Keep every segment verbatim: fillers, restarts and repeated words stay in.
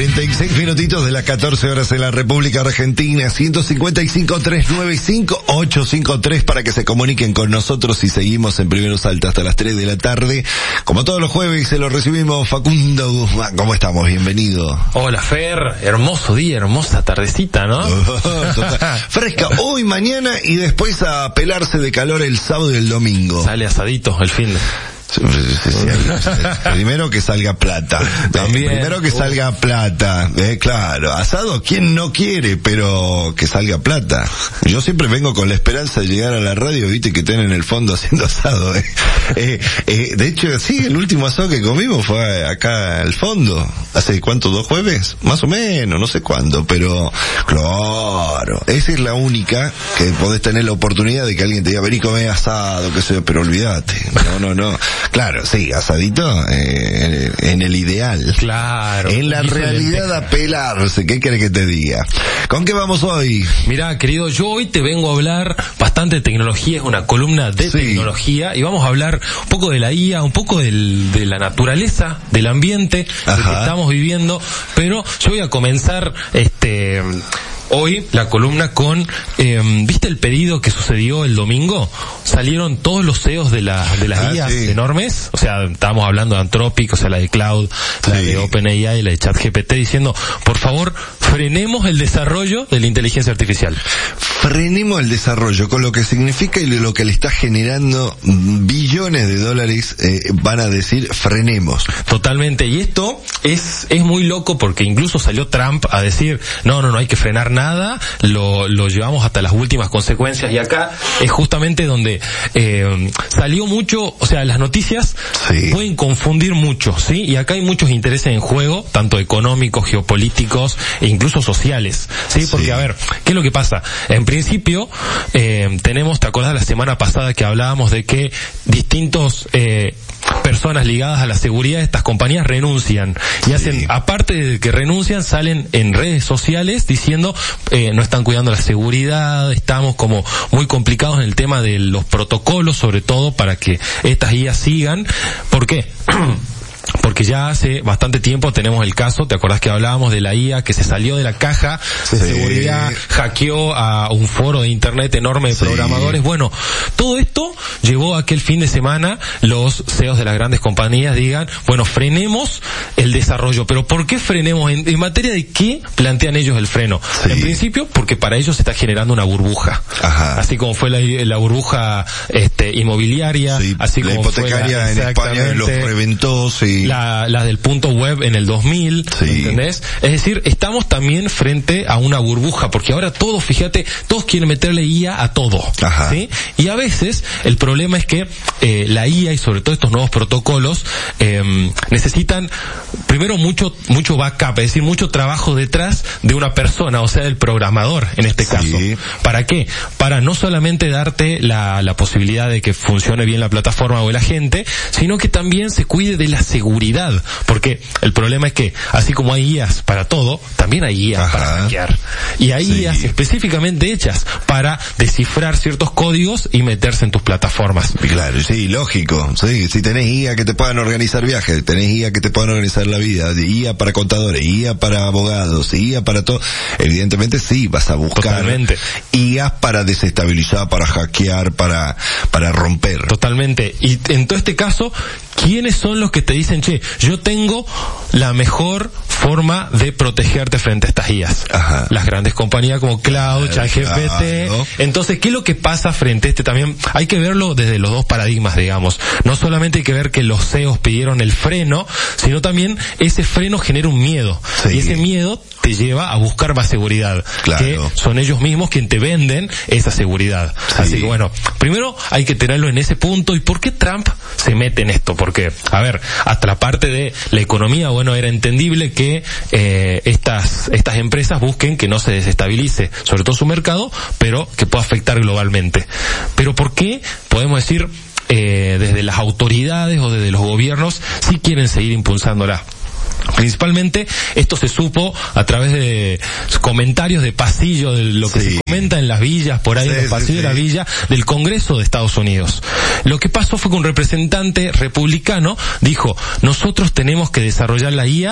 cuarenta y seis minutitos de las catorce horas en la República Argentina. ciento cincuenta y cinco, trescientos noventa y cinco, ochocientos cincuenta y tres para que se comuniquen con nosotros y seguimos en Primero Salta hasta las tres de la tarde. Como todos los jueves se lo recibimos Facundo Guzmán. ¿Cómo estamos? Bienvenido. Hola Fer, hermoso día, hermosa tardecita, ¿no? Oh, total. Fresca hoy, mañana y después a pelarse de calor el sábado y el domingo. Sale asadito el fin de... Primero que salga plata. También. Primero que salga plata. Eh, claro, asado, ¿quién no quiere? Pero que salga plata. Yo siempre vengo con la esperanza de llegar a la radio, viste, que estén en el fondo haciendo asado. Eh. Eh, eh, de hecho, sí, el último asado que comimos fue acá al fondo. ¿Hace cuánto? ¿Dos jueves? Más o menos, no sé cuándo, pero claro, esa es la única que podés tener la oportunidad de que alguien te diga, vení, comé asado, qué sé yo, pero olvídate. No, no, no. Claro, sí, asadito eh, en el ideal. Claro. En la realidad a pelarse, ¿qué querés que te diga? ¿Con qué vamos hoy? Mirá, querido, yo hoy te vengo a hablar bastante de tecnología, es una columna de sí. tecnología, y vamos a hablar un poco de la I A, un poco del, de la naturaleza, del ambiente que estamos viviendo, pero yo voy a comenzar este... hoy la columna con, eh, ¿viste el pedido que sucedió el domingo? Salieron todos los C E Os de, la, de las ah, I As sí. enormes, o sea, estábamos hablando de Anthropic, o sea, la de Cloud, sí. la de OpenAI, la de ChatGPT, diciendo, por favor, frenemos el desarrollo de la inteligencia artificial. Frenemos el desarrollo, con lo que significa y lo que le está generando billones de dólares, eh, van a decir, frenemos. Totalmente, y esto es, es muy loco porque incluso salió Trump a decir, no, no, no hay que frenar nada. Nada, lo, lo llevamos hasta las últimas consecuencias, y acá es justamente donde eh, salió mucho, o sea, las noticias sí. pueden confundir mucho, ¿sí? Y acá hay muchos intereses en juego, tanto económicos, geopolíticos e incluso sociales, ¿sí? Porque, sí. a ver, ¿qué es lo que pasa? En principio, eh, tenemos, ¿te acordás la semana pasada que hablábamos de que distintos eh, personas ligadas a la seguridad de estas compañías renuncian y hacen, sí. aparte de que renuncian, salen en redes sociales diciendo eh, no están cuidando la seguridad, estamos como muy complicados en el tema de los protocolos, sobre todo para que estas I A sigan? ¿Por qué? Porque ya hace bastante tiempo tenemos el caso, ¿te acordás que hablábamos de la I A que se salió de la caja de sí. seguridad, hackeó a un foro de internet enorme de sí. programadores? Bueno, todo esto llevó a que el fin de semana los C E Os de las grandes compañías digan, bueno, frenemos el desarrollo. ¿Pero por qué frenemos? ¿En, en materia de qué plantean ellos el freno? Sí. En principio, porque para ellos se está generando una burbuja. Ajá. Así como fue la, la burbuja este inmobiliaria, sí. así la como hipotecaria fue la, en España los reventó, sí. La, la del punto web en el dos mil, sí. ¿entendés? Es decir, estamos también frente a una burbuja, porque ahora todos, fíjate, todos quieren meterle I A a todo, Ajá. ¿sí? Y a veces el problema es que eh, la I A y sobre todo estos nuevos protocolos eh, necesitan primero mucho mucho backup, es decir, mucho trabajo detrás de una persona, o sea, del programador en este caso. Sí. ¿Para qué? Para no solamente darte la, la posibilidad de que funcione bien la plataforma o el agente, sino que también se cuide de la seguridad. Porque el problema es que, así como hay I As para todo, también hay I As Ajá. para hackear. Y hay sí. I As específicamente hechas para descifrar ciertos códigos y meterse en tus plataformas. Claro, sí, lógico. Sí, si tenés I A que te puedan organizar viajes, tenés I A que te puedan organizar la vida, I A para contadores, I A para abogados, I A para todo, evidentemente sí, vas a buscar Totalmente. I A para desestabilizar, para hackear, para, para romper. Totalmente. Y en todo este caso, ¿quiénes son los que te dicen, che, yo tengo la mejor forma de protegerte frente a estas I As? Ajá. Las grandes compañías como Cloud, ChatGPT. Claro. Entonces, ¿qué es lo que pasa frente a este? También hay que verlo desde los dos paradigmas, digamos. No solamente hay que ver que los C E Os pidieron el freno, sino también ese freno genera un miedo. Sí. Y ese miedo te lleva a buscar más seguridad. Claro. Que son ellos mismos quienes te venden esa seguridad. Sí. Así que bueno, primero hay que tenerlo en ese punto. ¿Y por qué Trump se mete en esto? Porque, a ver, hasta la parte de la economía, bueno, era entendible que eh, estas estas empresas busquen que no se desestabilice, sobre todo su mercado, pero que pueda afectar globalmente. Pero ¿por qué podemos decir eh, desde las autoridades o desde los gobiernos sí quieren seguir impulsándola? Principalmente esto se supo a través de comentarios de pasillo de lo que sí. se comenta en las villas, por ahí sí, en los pasillos sí, sí. de la villa del Congreso de Estados Unidos. Lo que pasó fue que un representante republicano dijo, nosotros tenemos que desarrollar la I A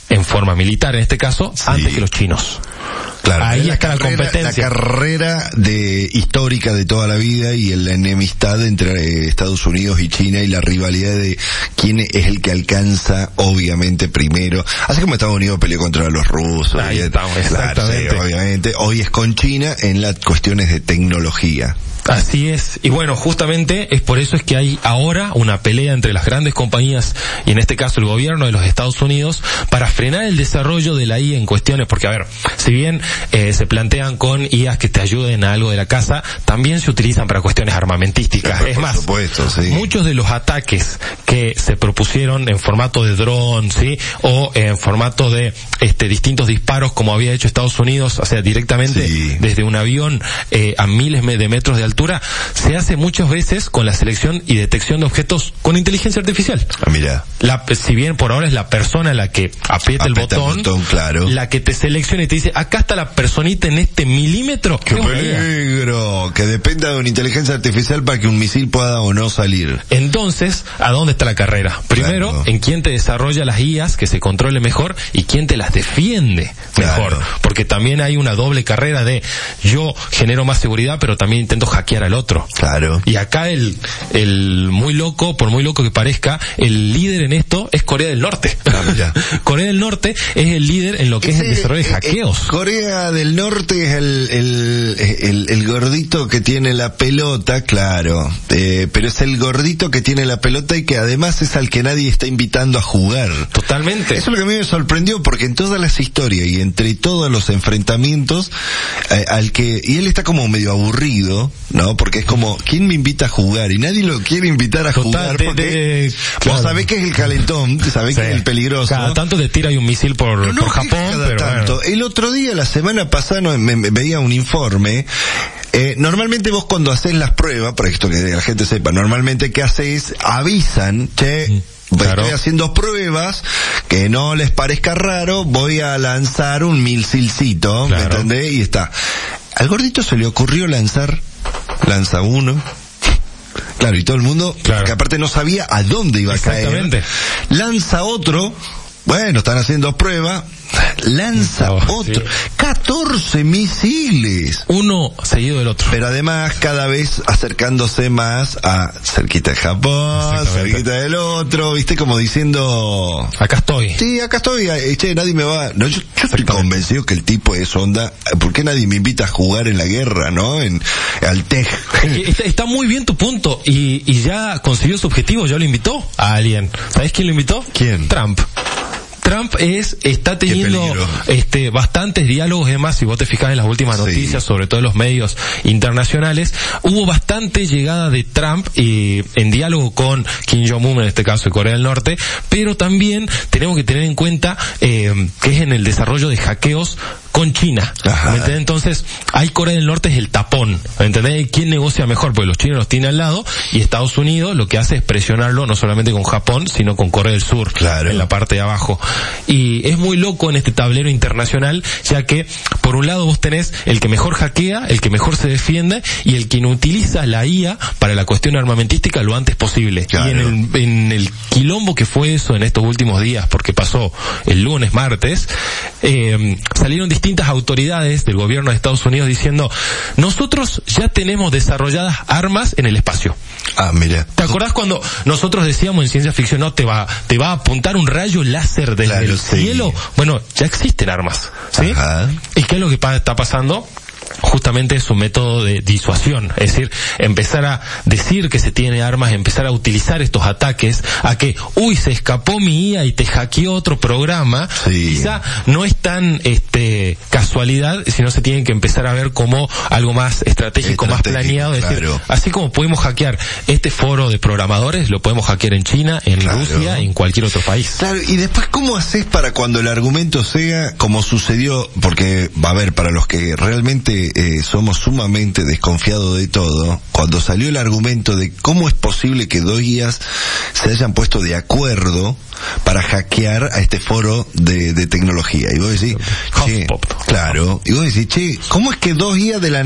en forma militar en este caso, sí. antes que los chinos. Claro, ahí la está carrera, la competencia. La carrera de histórica de toda la vida y la enemistad entre eh, Estados Unidos y China y la rivalidad de quién es el que alcanza, obviamente, primero. Así como Estados Unidos peleó contra los rusos. Ahí y, estamos, exactamente. Claro, sí, obviamente. Hoy es con China en las cuestiones de tecnología. Así es, y bueno, justamente es por eso es que hay ahora una pelea entre las grandes compañías y en este caso el gobierno de los Estados Unidos para frenar el desarrollo de la I A en cuestiones, porque a ver, si bien eh, se plantean con I As que te ayuden a algo de la casa, también se utilizan para cuestiones armamentísticas. Pero, es por más, supuesto, sí. muchos de los ataques que se propusieron en formato de dron, ¿sí? O en formato de este distintos disparos como había hecho Estados Unidos, o sea, directamente sí. desde un avión eh, a miles de metros de altura, se hace muchas veces con la selección y detección de objetos con inteligencia artificial. Ah, mira. La, si bien por ahora es la persona la que aprieta, aprieta el botón, el botón, claro. la que te selecciona y te dice, acá está la personita en este milímetro. ¡Qué peligro! Que dependa de una inteligencia artificial para que un misil pueda o no salir. Entonces, ¿a dónde está la carrera? Primero, claro. en quién te desarrolla las I As, que se controle mejor, y quién te las defiende mejor. Claro. Porque también hay una doble carrera de, yo genero más seguridad, pero también intento hackear al otro. Claro. Y acá el, el muy loco, por muy loco que parezca, el líder en esto es Corea del Norte. Ah, Corea del Norte es el líder en lo que Ese, es el desarrollo de hackeos. Eh, Corea del Norte es el, el, el, el gordito que tiene la pelota, claro. Eh, pero es el gordito que tiene la pelota y que además es al que nadie está invitando a jugar. Totalmente. Eso es lo que a mí me sorprendió, porque en todas las historias y entre todos los enfrentamientos, eh, al que, y él está como medio aburrido, ¿no? Porque es como, ¿quién me invita a jugar? Y nadie lo quiere invitar a Total, jugar de, porque de, claro. vos sabés que es el calentón, sabés sí. que es el peligroso. Cada tanto te tira y un misil por, no, no, por Japón, cada pero tanto. Bueno. El otro día, la semana pasada, no, me, me veía un informe. Eh, normalmente vos cuando haces las pruebas, para esto que la gente sepa, normalmente ¿qué haces? Avisan, che, mm. Claro. Estoy haciendo pruebas, que no les parezca raro, voy a lanzar un misilcito, claro. ¿me entendés? Y está. Al gordito se le ocurrió lanzar, lanza uno, claro, y todo el mundo, claro. que aparte no sabía a dónde iba a caer, lanza otro, bueno, están haciendo prueba, lanza oh, otro, sí. catorce misiles. Uno seguido del otro. Pero además cada vez acercándose más a cerquita de Japón, cerquita del otro, viste, como diciendo... Acá estoy. Sí, acá estoy, che, nadie me va... No, yo, yo estoy convencido que el tipo es onda, ¿por qué nadie me invita a jugar en la guerra, no? En, al T E G. Está, está muy bien tu punto, y, y ya consiguió su objetivo, ya lo invitó a alguien. ¿Sabés quién lo invitó? ¿Quién? Trump. Trump es, está teniendo este bastantes diálogos, además, si vos te fijas en las últimas noticias, sí. sobre todo en los medios internacionales, hubo bastante llegada de Trump y en diálogo con Kim Jong-un, en este caso de Corea del Norte, pero también tenemos que tener en cuenta eh, que es en el desarrollo de hackeos con China. ¿Me entendés? Entonces, ahí Corea del Norte es el tapón. ¿Me entendés? ¿Quién negocia mejor? Porque los chinos los tienen al lado y Estados Unidos lo que hace es presionarlo no solamente con Japón, sino con Corea del Sur, claro. en la parte de abajo. Y es muy loco en este tablero internacional, ya que por un lado vos tenés el que mejor hackea, el que mejor se defiende y el que no utiliza la I A para la cuestión armamentística lo antes posible. Claro. Y en el, en el quilombo que fue eso en estos últimos días, porque pasó el lunes, martes, eh, salieron distintas autoridades del gobierno de Estados Unidos diciendo, nosotros ya tenemos desarrolladas armas en el espacio. Ah, mira. ¿Te acordás cuando nosotros decíamos en ciencia ficción, no, te va, te va a apuntar un rayo láser desde claro, el sí. cielo? Bueno, ya existen armas, ¿sí? Ajá. ¿Y qué es lo que pa- está pasando? Justamente es un método de disuasión, es decir, empezar a decir que se tiene armas, empezar a utilizar estos ataques, a que, uy, se escapó mi I A y te hackeó otro programa, sí. quizá no es tan este casualidad, sino se tienen que empezar a ver como algo más estratégico, estratégico más planeado, es decir, claro. así como podemos hackear este foro de programadores, lo podemos hackear en China, en claro. Rusia, en cualquier otro país. Claro, y después, ¿cómo haces para cuando el argumento sea como sucedió? Porque, va a ver, para los que realmente Eh, somos sumamente desconfiados de todo, cuando salió el argumento de cómo es posible que dos guías se hayan puesto de acuerdo para hackear a este foro de, de tecnología, y vos decís, che, claro, y vos decís, che, ¿cómo es que dos guías de la